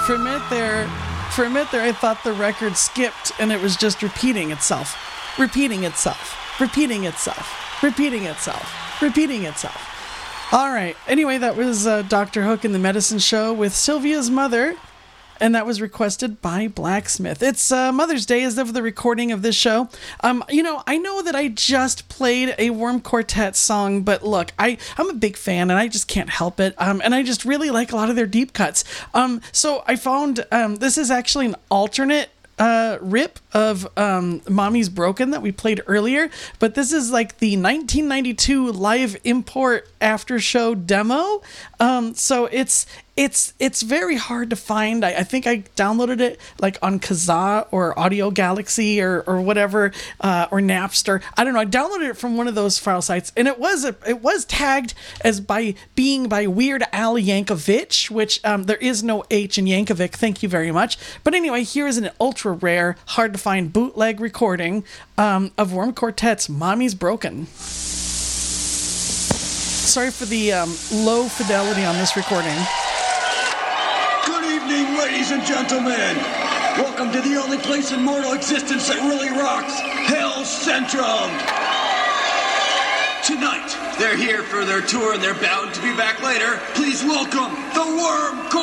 For a minute there, I thought the record skipped and it was just repeating itself. All right. Anyway, that was Dr. Hook and the Medicine Show with Sylvia's Mother, and that was requested by Blacksmith. It's Mother's Day as of the recording of this show. I know that I just played a Worm Quartet song, but look, I'm a big fan, and I just can't help it. And I just really like a lot of their deep cuts. So I found this is actually an alternate rip of Mommy's Broken that we played earlier, but this is like the 1992 live import after show demo. So it's very hard to find. I think I downloaded it like on Kazaa or Audio Galaxy or whatever, or Napster. I don't know. I downloaded it from one of those file sites, and it was tagged as being by Weird Al Yankovic, which there is no H in Yankovic. Thank you very much. But anyway, here is an ultra rare, hard to find bootleg recording of Worm Quartet's "Mommy's Broken." Sorry for the low fidelity on this recording. Good evening, ladies and gentlemen. Welcome to the only place in mortal existence that really rocks, Hell Centrum. Tonight, they're here for their tour and they're bound to be back later. Please welcome the Worm Quartet.